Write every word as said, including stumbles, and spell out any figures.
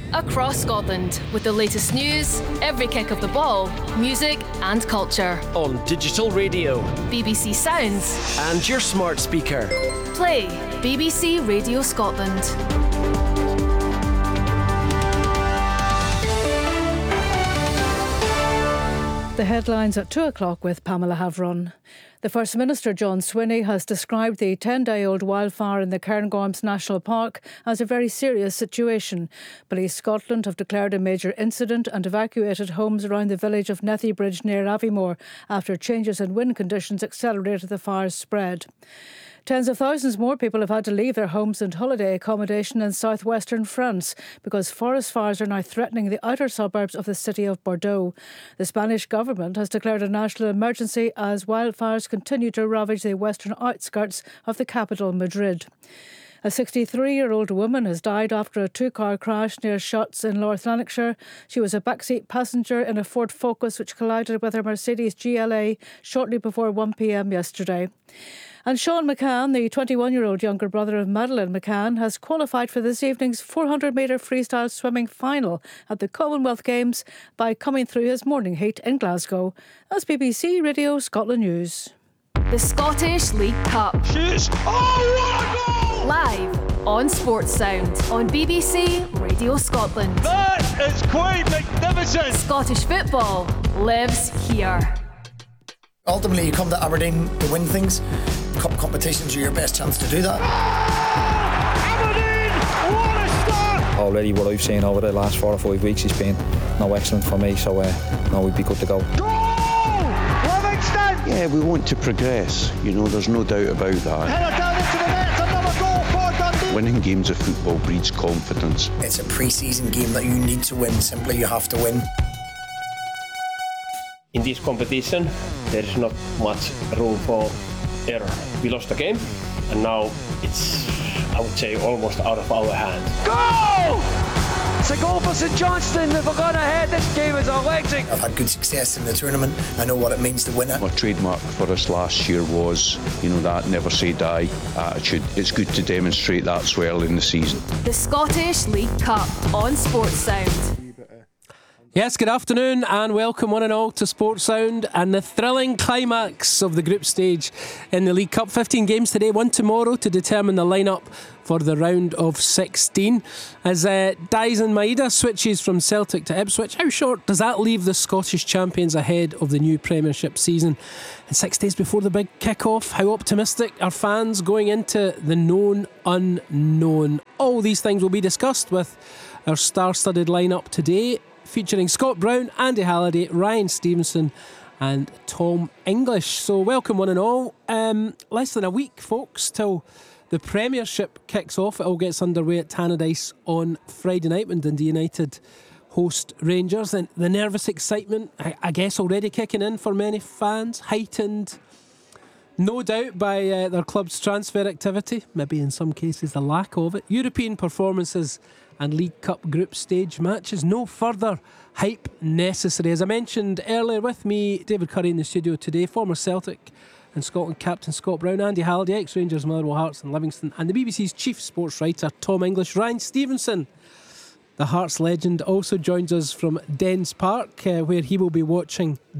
across Scotland with the latest news, every kick of the ball, music and culture. On digital radio, B B C Sounds, and your smart speaker. Play B B C Radio Scotland. The headlines at two o'clock with Pamela Havron. The First Minister, John Swinney, has described the ten-day-old wildfire in the Cairngorms National Park as a very serious situation. Police Scotland have declared a major incident and evacuated homes around the village of Nethybridge near Aviemore after changes in wind conditions accelerated the fire's spread. Tens of thousands more people have had to leave their homes and holiday accommodation in southwestern France because forest fires are now threatening the outer suburbs of the city of Bordeaux. The Spanish government has declared a national emergency as wildfires continue to ravage the western outskirts of the capital, Madrid. A sixty-three-year-old woman has died after a two-car crash near Shotts in North Lanarkshire. She was a backseat passenger in a Ford Focus which collided with her Mercedes G L A shortly before one p.m. yesterday. And Sean McCann, the twenty-one-year-old younger brother of Madeleine McCann, has qualified for this evening's four hundred metre freestyle swimming final at the Commonwealth Games by coming through his morning heat in Glasgow. That's B B C Radio Scotland News. The Scottish League Cup. Shoots. Oh, what a goal! Live on Sports Sound on B B C Radio Scotland. That is quite magnificent. Scottish football lives here. Ultimately, you come to Aberdeen to win things. Cup competitions are your best chance to do that. Aberdeen, what a start! Already what I've seen over the last four or five weeks has been no excellent for me, so uh, no, we'd be good to go. Goal! Livingston! Yeah, we want to progress, you know, there's no doubt about that. Header down into the net, another goal for Dundee. Winning games of football breeds confidence. It's a pre-season game that you need to win. Simply, you have to win. In this competition, there is not much room for error. We lost the game, and now it's, I would say, almost out of our hands. Goal! It's a goal for St Johnstone. They've gone ahead. This game is electric. I've had good success in the tournament. I know what it means to win it. Our trademark for us last year was, you know, that never say die attitude. It's good to demonstrate that as well in the season. The Scottish League Cup on Sports Sound. Yes, good afternoon and welcome one and all to Sports Sound and the thrilling climax of the group stage in the League Cup. fifteen games today, one tomorrow to determine the lineup for the round of sixteen. As uh, Daizen Maeda switches from Celtic to Ipswich, how short does that leave the Scottish champions ahead of the new Premiership season? And six days before the big kick-off, how optimistic are fans going into the known unknown? All these things will be discussed with our star-studded lineup today, featuring Scott Brown, Andy Halliday, Ryan Stevenson and Tom English. So welcome one and all. Um, less than a week, folks, till the Premiership kicks off. It all gets underway at Tannadice on Friday night when Dundee United host Rangers. And the nervous excitement, I, I guess, already kicking in for many fans, heightened no doubt by uh, their club's transfer activity, maybe in some cases the lack of it. European performances and League Cup group stage matches. No further hype necessary. As I mentioned earlier, with me, David Curry in the studio today, former Celtic and Scotland captain Scott Brown, Andy Halliday, ex-Rangers, Motherwell, Hearts and Livingston, and the B B C's chief sports writer Tom English. Ryan Stevenson, the Hearts legend, also joins us from Dens Park, uh, where he will be watching